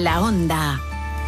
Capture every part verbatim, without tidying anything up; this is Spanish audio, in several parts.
La Onda.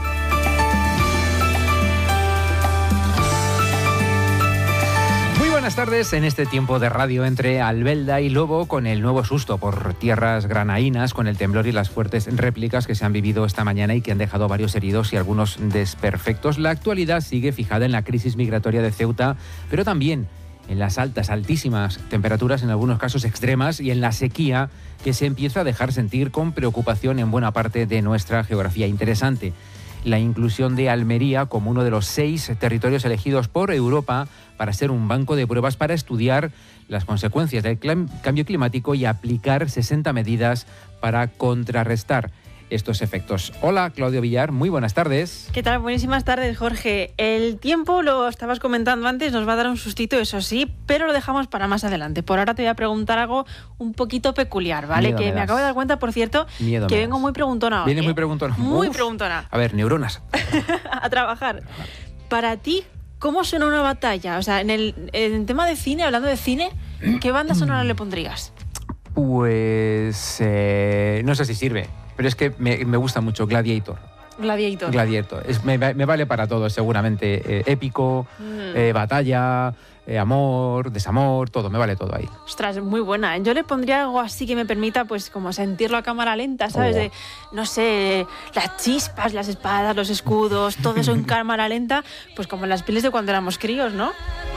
Buenas tardes en este tiempo de radio entre Albelda y Lobo, con el nuevo susto por tierras granaínas, con el temblor y las fuertes réplicas que se han vivido esta mañana y que han dejado varios heridos y algunos desperfectos. La actualidad sigue fijada en la crisis migratoria de Ceuta, pero también en las altas, altísimas temperaturas, en algunos casos extremas, y en la sequía que se empieza a dejar sentir con preocupación en buena parte de nuestra geografía. Interesante la inclusión de Almería como uno de los seis territorios elegidos por Europa para ser un banco de pruebas para estudiar las consecuencias del cambio climático y aplicar sesenta medidas para contrarrestar estos efectos. Hola, Claudio Villar, muy buenas tardes. ¿Qué tal? Buenísimas tardes, Jorge. El tiempo, lo estabas comentando antes, nos va a dar un sustito, eso sí, pero lo dejamos para más adelante. Por ahora te voy a preguntar algo un poquito peculiar, ¿vale? Miedo que me me das. acabo de dar cuenta, por cierto, Miedo que me vengo das. muy preguntona hoy. Viene ¿eh? muy preguntona. Muy Uf. preguntona. A ver, neuronas. A trabajar. Para ti, ¿cómo suena una batalla? O sea, en el, en tema de cine, hablando de cine, ¿qué banda sonora le pondrías? Pues eh, no sé si sirve, pero es que me, me gusta mucho Gladiator. Gladiator. Gladiator. Es, me, me vale para todo, seguramente. Eh, épico, Mm. eh, batalla, eh, amor, desamor, todo, me vale todo ahí. Ostras, muy buena. Yo le pondría algo así que me permita, pues, como sentirlo a cámara lenta, ¿sabes? Oh. De, no sé, las chispas, las espadas, los escudos, todo eso en cámara lenta, pues como en las pelis de cuando éramos críos, ¿no?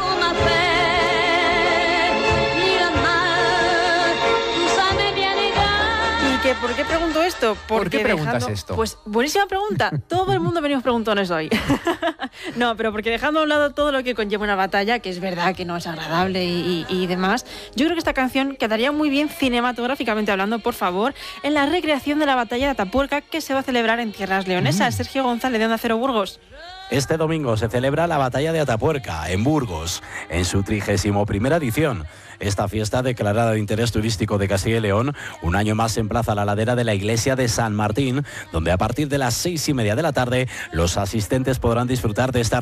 ¿Y que, por qué pregunto esto? ¿Por qué Porque preguntas dejando- esto? Pues buenísima pregunta. Todo el mundo venimos preguntones hoy. No, pero porque dejando a un lado todo lo que conlleva una batalla, que es verdad que no es agradable y, y, y demás, yo creo que esta canción quedaría muy bien cinematográficamente hablando, por favor, en la recreación de la batalla de Atapuerca que se va a celebrar en Tierras Leonesas. Mm. Sergio González, de Onda Cero Burgos. Este domingo se celebra la Batalla de Atapuerca, en Burgos, en su trigésimo primera edición. Esta fiesta, declarada de interés turístico de Castilla y León, un año más se emplaza a la ladera de la iglesia de San Martín, donde a partir de las seis y media de la tarde los asistentes podrán disfrutar de esta